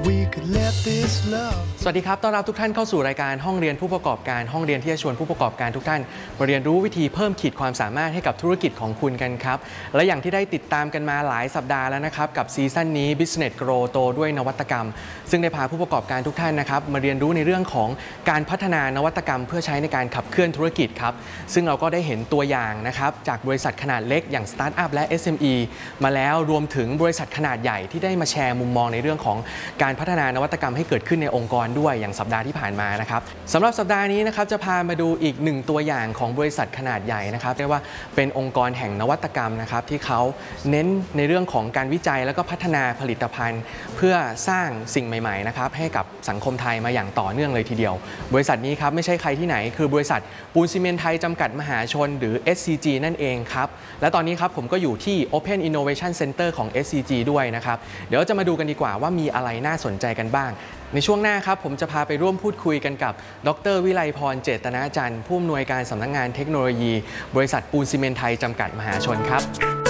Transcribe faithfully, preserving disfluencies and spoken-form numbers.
สวัสดีครับต้อนรับทุกท่านเข้าสู่รายการห้องเรียนผู้ประกอบการห้องเรียนที่จะชวนผู้ประกอบการทุกท่านมาเรียนรู้วิธีเพิ่มขีดความสามารถให้กับธุรกิจของคุณกันครับและอย่างที่ได้ติดตามกันมาหลายสัปดาห์แล้วนะครับกับซีซั่นนี้ Business Grow โตด้วยนวัตกรรมซึ่งได้พาผู้ประกอบการทุกท่านนะครับมาเรียนรู้ในเรื่องของการพัฒนานวัตกรรมเพื่อใช้ในการขับเคลื่อนธุรกิจครับซึ่งเราก็ได้เห็นตัวอย่างนะครับจากบริษัทขนาดเล็กอย่างสตาร์ทอัพและ เอส เอ็ม อี มาแล้วรวมถึงบริษัทขนาดใหญ่ที่ได้มาแชร์มุมมองในเรื่องของการพัฒนานวัตกรรมให้เกิดขึ้นในองค์กรด้วยอย่างสัปดาห์ที่ผ่านมานะครับสำหรับสัปดาห์นี้นะครับจะพามาดูอีกหนึ่งตัวอย่างของบริษัทขนาดใหญ่นะครับเรียกว่าเป็นองค์กรแห่งนวัตกรรมนะครับที่เขาเน้นในเรื่องของการวิจัยแล้วก็พัฒนาผลิตภัณฑ์เพื่อสร้างสิ่งใหม่ๆนะครับให้กับสังคมไทยมาอย่างต่อเนื่องเลยทีเดียวบริษัทนี้ครับไม่ใช่ใครที่ไหนคือบริษัทปูนซีเมนต์ไทยจำกัดมหาชนหรือ เอส ซี จี นั่นเองครับและตอนนี้ครับผมก็อยู่ที่ Open Innovation Center ของ เอส ซี จี ด้วยนะครับเดี๋ยวจะมาดูกันดีกว่าว่ามีอะไรน่าสนใจกันบ้างในช่วงหน้าครับผมจะพาไปร่วมพูดคุยกันกับดร.วิไลพรเจตนาจันทร์ผู้อำนวยการสำนักงานเทคโนโลยีบริษัทปูนซีเมนต์ไทยจำกัดมหาชนครับ